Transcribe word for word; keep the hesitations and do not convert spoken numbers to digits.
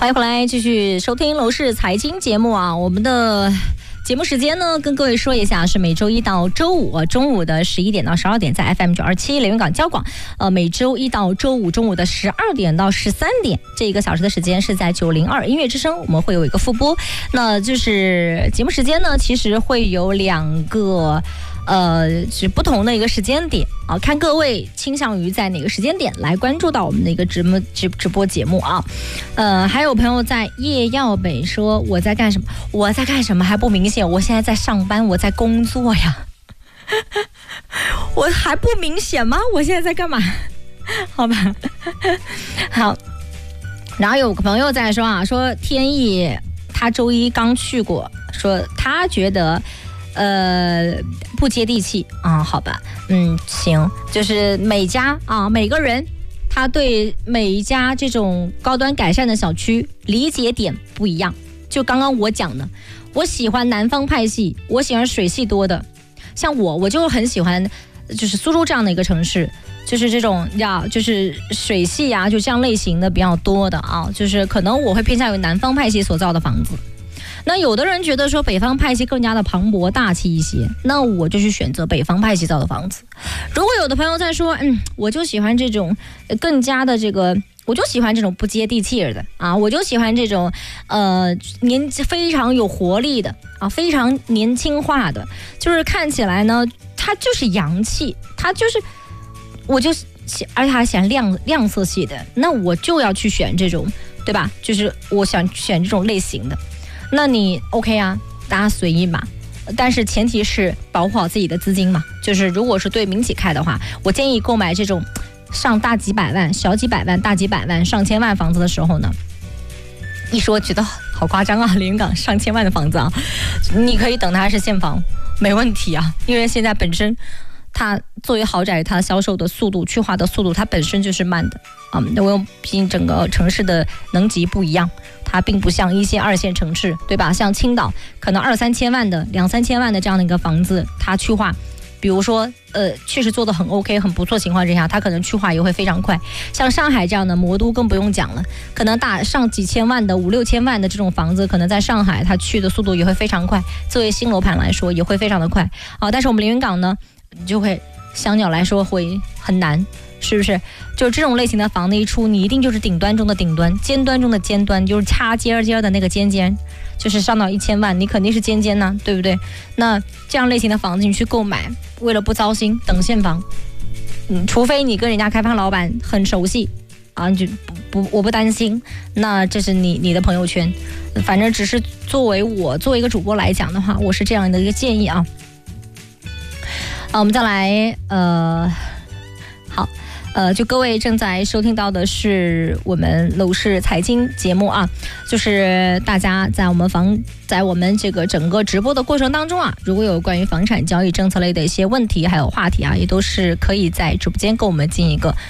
欢迎回来继续收听楼市财经节目啊，我们的节目时间呢，跟各位说一下，是每周一到周五中午的十一点到十二点，在 F M 九二七连云港交广。呃，每周一到周五中午的十二点到十三点，这一个小时的时间是在九零二音乐之声，我们会有一个复播。那就是节目时间呢，其实会有两个。呃，是不同的一个时间点啊，看各位倾向于在哪个时间点来关注到我们的一个直播直直播节目啊。呃，还有朋友在叶耀北说我在干什么？我在干什么还不明显？我现在在上班，我在工作呀。我还不明显吗？我现在在干嘛？好吧，好。然后有个朋友在说啊，说天意他周一刚去过，说他觉得。呃，不接地气啊，好吧，嗯，行，就是每家啊，每个人他对每一家这种高端改善的小区理解点不一样。就刚刚我讲的，我喜欢南方派系，我喜欢水系多的，像我，我就很喜欢，就是苏州这样的一个城市。就是这种呀，就是水系啊，就这样类型的比较多的啊，就是可能我会偏向于南方派系所造的房子。那有的人觉得说北方派系更加的磅礴大气一些，那我就去选择北方派系造的房子。如果有的朋友在说，嗯，我就喜欢这种更加的这个，我就喜欢这种不接地气的啊，我就喜欢这种呃年非常有活力的啊，非常年轻化的，就是看起来呢，它就是洋气，它就是我就而且还喜欢亮亮色系的，那我就要去选这种，对吧？就是我想选这种类型的。那你 OK 啊，大家随意嘛，但是前提是保护好自己的资金嘛。就是如果是对民企开的话，我建议购买这种上大几百万、小几百万、大几百万、上千万房子的时候呢，一说觉得好夸张啊，连云港上千万的房子啊，你可以等它是现房，没问题啊，因为现在本身它作为豪宅，它销售的速度、去化的速度，它本身就是慢的啊。因为毕竟整个城市的能级不一样。它并不像一线、二线城市，对吧？像青岛，可能二三千万的、两三千万的这样的一个房子，它去化，比如说，呃，确实做得很 OK、很不错情况之下，它可能去化也会非常快。像上海这样的魔都更不用讲了，可能大上几千万的、五六千万的这种房子，可能在上海它去的速度也会非常快。作为新楼盘来说，也会非常的快啊。但是我们连云港呢，就会相较来说会很难。是不是？就是这种类型的房子一出，你一定就是顶端中的顶端，尖端中的尖端，就是掐尖尖的那个尖尖，就是上到一千万，你肯定是尖尖呢，对不对？那这样类型的房子你去购买，为了不糟心，等现房，嗯，除非你跟人家开发老板很熟悉啊，就不不我不担心，那这是你你的朋友圈，反正只是作为我作为一个主播来讲的话，我是这样的一个建议啊。好，我们再来呃，好。呃，就各位正在收听到的是我们楼市财经节目啊，就是大家在我们房在我们这个整个直播的过程当中啊，如果有关于房产交易政策类的一些问题还有话题啊，也都是可以在直播间跟我们进行一个